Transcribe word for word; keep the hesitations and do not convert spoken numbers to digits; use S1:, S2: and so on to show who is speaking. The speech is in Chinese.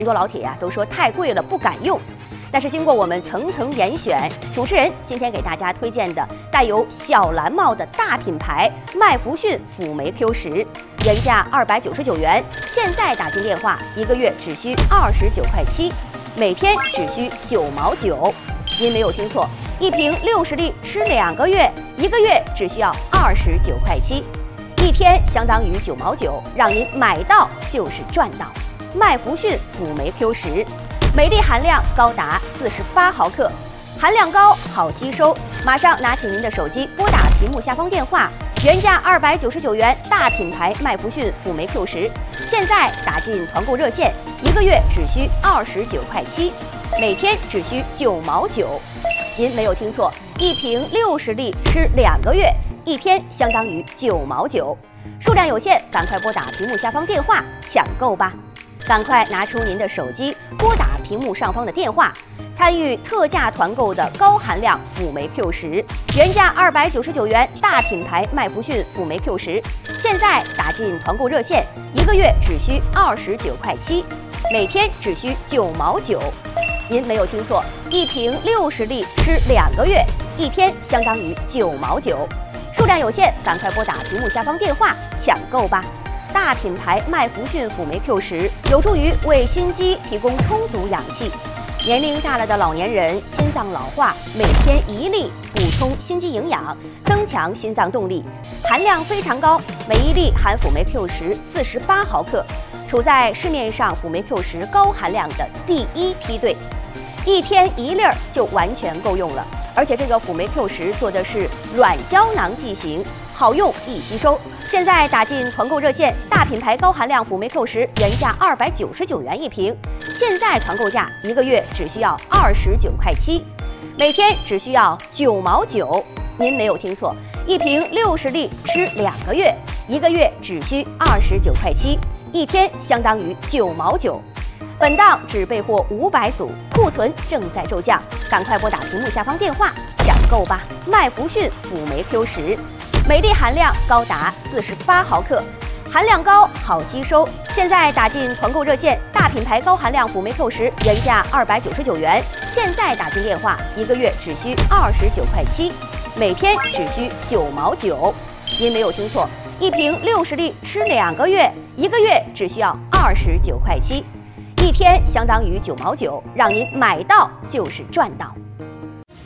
S1: 很多老铁呀、啊、都说太贵了不敢用，但是经过我们层层严选，主持人今天给大家推荐的带有小蓝帽的大品牌麦弗逊辅酶 Q 十，原价二百九十九元，现在打进电话一个月只需二十九块七，每天只需九毛九。您没有听错，一瓶六十粒吃两个月，一个月只需要二十九块七，一天相当于九毛九，让您买到就是赚到。麦弗逊辅酶 Q 十，每粒含量高达四十八毫克，含量高，好吸收。马上拿起您的手机，拨打屏幕下方电话，原价二百九十九元，大品牌麦弗逊辅酶 Q 十，现在打进团购热线，一个月只需二十九块七，每天只需九毛九。您没有听错，一瓶六十粒吃两个月，一天相当于九毛九。数量有限，赶快拨打屏幕下方电话抢购吧！赶快拿出您的手机，拨打屏幕上方的电话，参与特价团购的高含量辅酶 Q 十，原价二百九十九元，大品牌麦弗逊辅酶 Q 十，现在打进团购热线，一个月只需二十九块七，每天只需九毛九。您没有听错，一瓶六十粒吃两个月，一天相当于九毛九。数量有限，赶快拨打屏幕下方电话抢购吧！大品牌麦弗逊辅酶 Q 十有助于为心肌提供充足氧气。年龄大了的老年人心脏老化，每天一粒补充心肌营养，增强心脏动力，含量非常高，每一粒含辅酶 Q 十四十八毫克，处在市面上辅酶 Q 十高含量的第一梯队，一天一粒儿就完全够用了。而且这个辅酶 Q 十做的是软胶囊剂型，好用易吸收。现在打进团购热线，大品牌高含量辅酶 Q 十原价二百九十九元一瓶，现在团购价一个月只需要二十九块七，每天只需要九毛九。您没有听错，一瓶六十粒吃两个月，一个月只需二十九块七，一天相当于九毛九。本档只备货五百组，库存正在骤降，赶快拨打屏幕下方电话抢购吧！麦弗逊辅酶 Q 十，每粒含量高达四十八毫克，含量高，好吸收。现在打进团购热线，大品牌高含量辅酶 Q 十原价二百九十九元，现在打进电话，一个月只需二十九块七，每天只需九毛九。您没有听错，一瓶六十粒吃两个月，一个月只需要二十九块七。一天相当于九毛九，让您买到就是赚到。